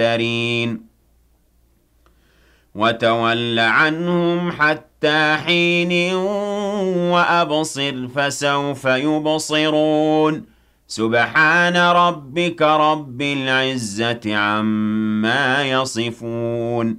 المفترين وتول عنهم حتى حين وأبصر فسوف يبصرون سبحان ربك رب العزة عما يصفون